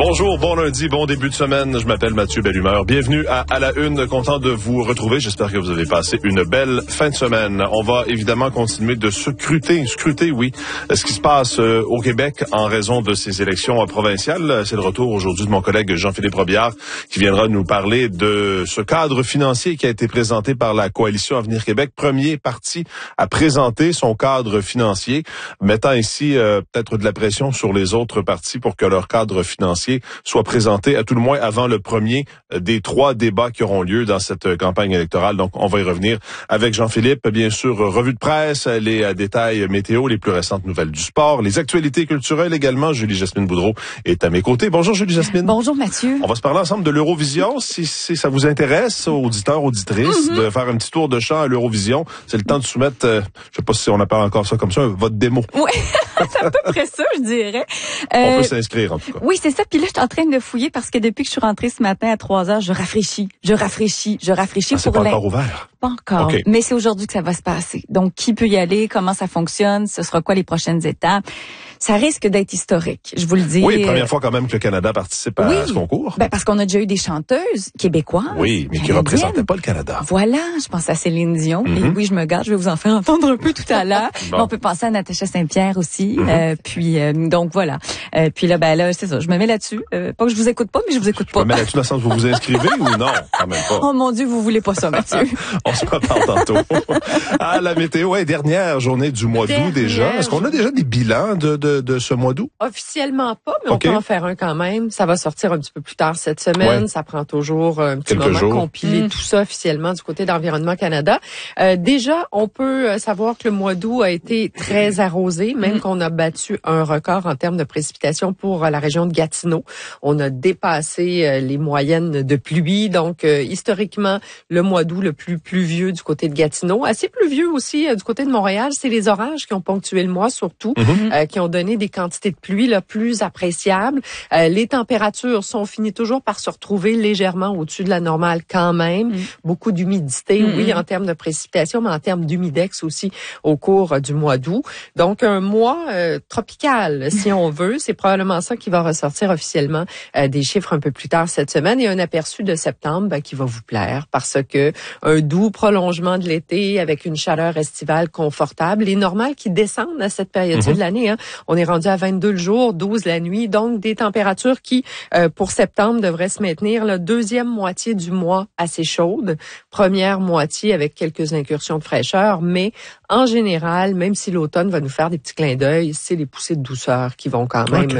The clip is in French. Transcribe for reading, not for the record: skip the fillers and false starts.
Bonjour, bon lundi, bon début de semaine. Je m'appelle Mathieu Bellumeur. Bienvenue à la Une. Content de vous retrouver. J'espère que vous avez passé une belle fin de semaine. On va évidemment continuer de scruter, oui, ce qui se passe au Québec en raison de ces élections provinciales. C'est le retour aujourd'hui de mon collègue Jean-Philippe Robillard qui viendra nous parler de ce cadre financier qui a été présenté par la Coalition Avenir Québec. Premier parti à présenter son cadre financier, mettant ici peut-être de la pression sur les autres partis pour que leur cadre financier soit présenté à tout le moins avant le premier des 3 débats qui auront lieu dans cette campagne électorale. Donc, on va y revenir avec Jean-Philippe. Bien sûr, revue de presse, les détails météo, les plus récentes nouvelles du sport, les actualités culturelles également. Julie-Jasmine Boudreau est à mes côtés. Bonjour Julie-Jasmine. Bonjour Mathieu. On va se parler ensemble de l'Eurovision. Si ça vous intéresse, auditeurs, auditrices, de faire un petit tour de chant à l'Eurovision, c'est le temps de soumettre, je sais pas si on appelle encore ça comme ça, votre démo. Oui, c'est à peu près ça, je dirais. On peut s'inscrire en tout cas. Oui, c'est ça. Puis là, je suis en train de fouiller parce que depuis que je suis rentrée ce matin à 3h, je rafraîchis. C'est pas encore ouvert? Pas encore. Okay. Mais c'est aujourd'hui que ça va se passer. Donc, qui peut y aller? Comment ça fonctionne? Ce sera quoi les prochaines étapes? Ça risque d'être historique, je vous le dis. Oui, première fois quand même que le Canada participe à ce concours. Ben parce qu'on a déjà eu des chanteuses québécoises. Oui, mais qui représentaient pas le Canada. Voilà, je pense à Céline Dion. Et oui, je me garde, je vais vous en faire entendre un peu tout à l'heure. Bon. On peut penser à Natacha Saint-Pierre aussi. Donc voilà. Puis là, c'est ça, je me mets là-dessus. Pas que je vous écoute pas, mais je vous écoute pas. Je me mets là-dessus dans le sens où vous vous inscrivez ou non? Quand même pas. Oh mon Dieu, vous voulez pas ça, Mathieu. On se reparle tantôt. Ah, la météo, dernière journée du mois d'août déjà. Est-ce qu'on a déjà des bilans de ce mois d'août? Officiellement pas, mais on peut en faire un quand même. Ça va sortir un petit peu plus tard cette semaine. Ouais. Ça prend toujours un petit moment de compiler tout ça officiellement du côté d'Environnement Canada. Déjà, on peut savoir que le mois d'août a été très arrosé, même qu'on a battu un record en termes de précipitations pour la région de Gatineau. On a dépassé les moyennes de pluie. Donc, historiquement, le mois d'août le plus pluvieux du côté de Gatineau. Assez pluvieux aussi du côté de Montréal. C'est les orages qui ont ponctué le mois surtout, qui ont donné des quantités de pluie là, plus appréciables. Les températures sont finies toujours par se retrouver légèrement au-dessus de la normale quand même. Beaucoup d'humidité, oui, en termes de précipitation, mais en termes d'humidex aussi au cours du mois d'août. Donc, un mois tropical, si on veut. C'est probablement ça qui va ressortir officiellement des chiffres un peu plus tard cette semaine. Et un aperçu de septembre qui va vous plaire parce que un doux prolongement de l'été avec une chaleur estivale confortable et normale qui descendent à cette période-ci de l'année. Hein. On est rendu à 22 le jour, 12 la nuit. Donc, des températures qui, pour septembre, devraient se maintenir. La deuxième moitié du mois assez chaude. Première moitié avec quelques incursions de fraîcheur. Mais en général, même si l'automne va nous faire des petits clins d'œil, c'est les poussées de douceur qui vont quand même